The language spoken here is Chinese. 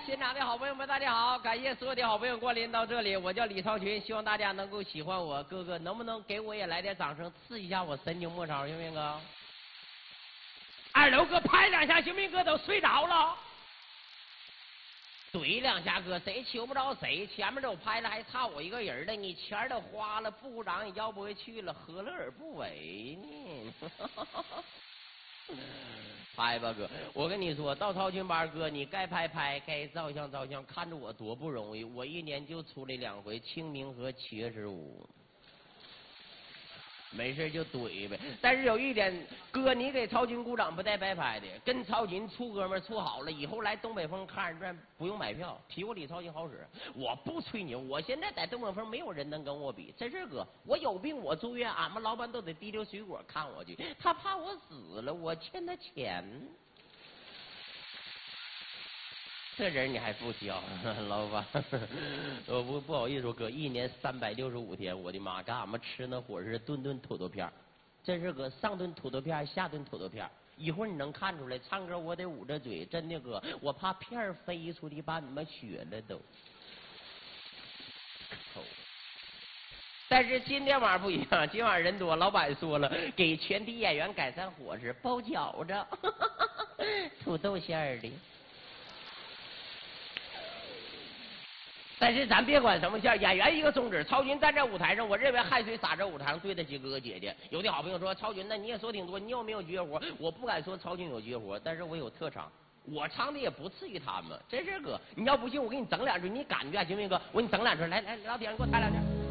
现场的好朋友们，大家好！感谢所有的好朋友光临到这里，我叫李超群，希望大家能够喜欢我。哥哥，能不能给我也来点掌声，刺激一下我神经末梢，行不行哥？二楼哥拍两下，行不行哥？都睡着了。怼两下哥，谁求不着谁，前面都拍了，还差我一个人了。你钱都花了，副股长也要不回去了，何乐而不为呢？拍吧哥，我跟你说，到超群班哥，你该拍拍，该照相照相，看着我多不容易，我一年就出来2回清明和7月15。没事就怼呗，但是有一点，哥，你给超群鼓掌不带白拍的，跟超群处哥们处好了，以后来东北风看二转不用买票，提我李超群好使。我不吹牛，我现在在东北风没有人能跟我比，真是哥，我有病我住院，俺们老板都得提溜水果看我去，他怕我死了，我欠他钱。这人你还不交，老板，不好意思说哥，一年365天，我的妈，干俺们吃那伙食顿顿土豆片，真是哥，上顿土豆片，下顿土豆片。一会儿你能看出来，唱歌我得捂着嘴，真的哥，我怕片飞出去把你们血了都。但是今天晚上不一样，今晚人多，老板说了，给全体演员改善伙食，包饺子，土豆馅儿的。但是咱别管什么馅，演员一个宗旨，超群站在舞台上，我认为汗水洒在舞台上，对得起哥哥姐姐。有的好朋友说，超群，那你也说挺多，你有没有绝活？我不敢说超群有绝活，但是我有特长，我唱的也不次于他们。真是哥，你要不信，我给你整2句，你感觉行不行哥？我给你整2句，来，老铁，你给我抬2句。